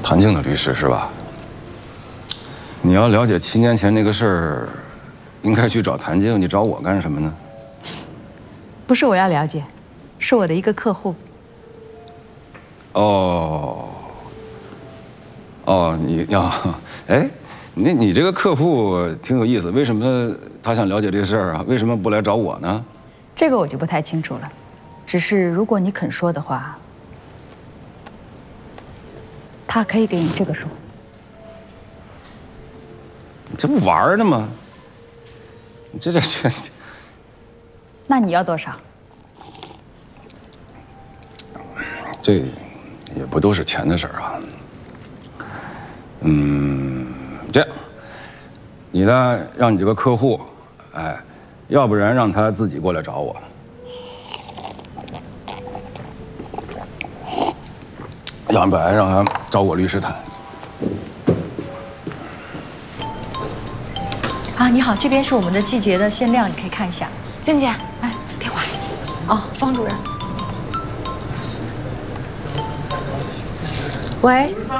谭静的律师是吧？你要了解7年前那个事儿，应该去找谭静，你找我干什么呢？ 不是我要了解，是我的一个客户。你要，哎，你这个客户挺有意思，为什么他想了解这事儿啊？为什么不来找我呢？ 这个我就不太清楚了，只是如果你肯说的话，他可以给你这个数。 你这不玩呢吗？你这。 那你要多少？ 这也不都是钱的事儿啊。这样，你呢，让你这个客户，哎，要不然让他自己过来找我，要不然让他找我律师谈。 啊，你好，这边是我们的季节的限量，你可以看一下。 静姐， 哎，给我。 哦，方主任。 喂。